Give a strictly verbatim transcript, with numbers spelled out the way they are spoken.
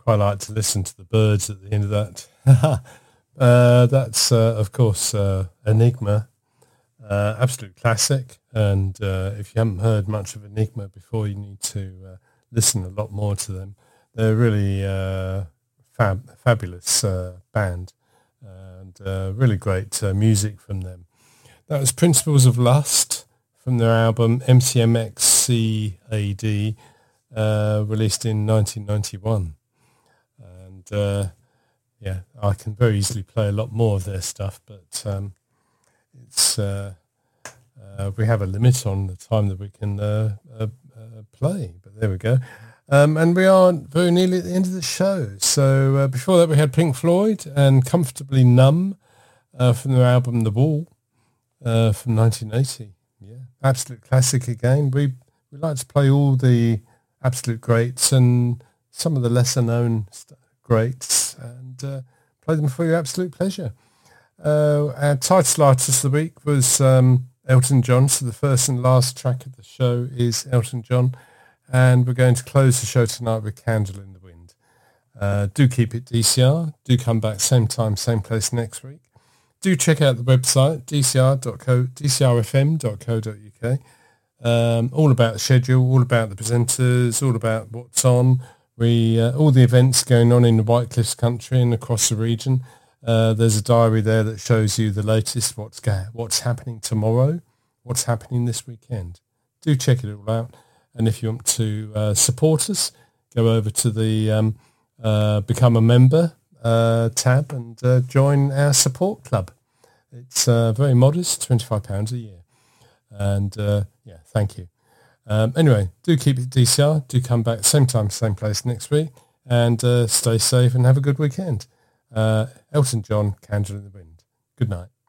quite like to listen to the birds at the end of that. uh, that's, uh, of course, uh, Enigma, uh, absolute classic. And uh, if you haven't heard much of Enigma before, you need to uh, listen a lot more to them. They're really uh, fab, fabulous uh, band and uh, really great uh, music from them. That was Principles of Lust from their album M C M X C A D, uh, released in nineteen ninety-one. And uh, yeah, I can very easily play a lot more of their stuff, but um, it's uh, uh, we have a limit on the time that we can uh, uh, uh, play. But there we go. Um, and we are very nearly at the end of the show. So uh, before that, we had Pink Floyd and Comfortably Numb uh, from their album The Wall uh, from nineteen eighty. Yeah, absolute classic again. We we like to play all the absolute greats and some of the lesser known st- greats and uh, play them for your absolute pleasure. Uh, our title artist of the week was um, Elton John. So the first and last track of the show is Elton John. And we're going to close the show tonight with Candle in the Wind. Uh, do keep it D C R. Do come back same time, same place next week. Do check out the website, d c r dot co, d c r f m dot co dot u k. Um, all about the schedule, all about the presenters, all about what's on. We uh, all the events going on in the White Cliffs country and across the region. Uh, there's a diary there that shows you the latest, what's ga- what's happening tomorrow, what's happening this weekend. Do check it all out. And if you want to uh, support us, go over to the um, uh, Become a Member uh, tab and uh, join our support club. It's uh, very modest, twenty-five pounds a year. And uh, yeah, thank you. Um, anyway, do keep it D C R. Do come back same time, same place next week. And uh, stay safe and have a good weekend. Uh, Elton John, Candle in the Wind. Good night.